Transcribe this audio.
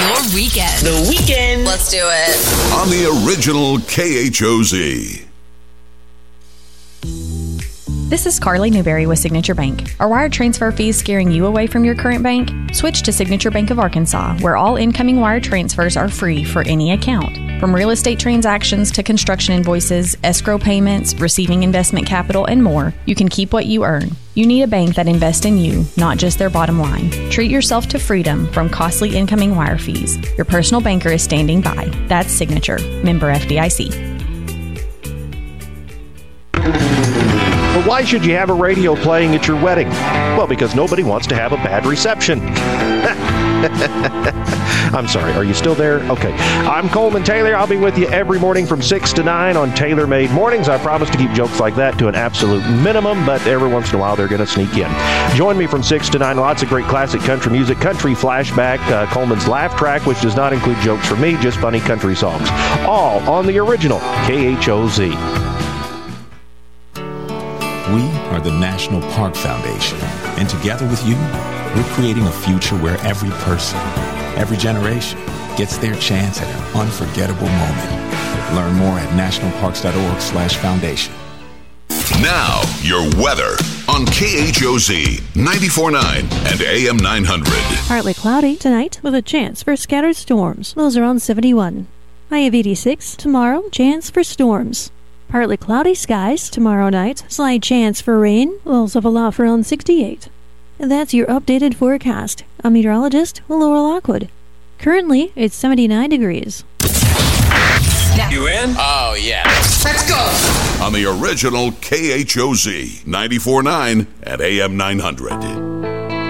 your weekend. The Weekend. Let's do it. On the original KHOZ. This is Carly Newberry with Signature Bank. Are wire transfer fees scaring you away from your current bank? Switch to Signature Bank of Arkansas, where all incoming wire transfers are free for any account. From real estate transactions to construction invoices, escrow payments, receiving investment capital, and more, you can keep what you earn. You need a bank that invests in you, not just their bottom line. Treat yourself to freedom from costly incoming wire fees. Your personal banker is standing by. That's Signature. Member FDIC. But why should you have a radio playing at your wedding? Well, because nobody wants to have a bad reception. I'm sorry, are you still there? Okay. I'm Coleman Taylor. I'll be with you every morning from 6 to 9 on Taylor Made Mornings. I promise to keep jokes like that to an absolute minimum, but every once in a while they're going to sneak in. Join me from 6 to 9. Lots of great classic country music, country flashback, Coleman's Laugh Track, which does not include jokes from me, just funny country songs. All on the original KHOZ. We are the National Park Foundation, and together with you, we're creating a future where every person, every generation, gets their chance at an unforgettable moment. Learn more at nationalparks.org/foundation. Now, your weather on KHOZ 94.9 and AM 900. Partly cloudy tonight with a chance for scattered storms. Lows around 71. High of 86. Tomorrow, chance for storms. Partly cloudy skies tomorrow night. Slight chance for rain. Lows of a low around 68. And that's your updated forecast. I'm meteorologist Laura Lockwood. Currently, it's 79 degrees. You in? Oh, yeah. Let's go. On the original KHOZ 94.9 at AM 900.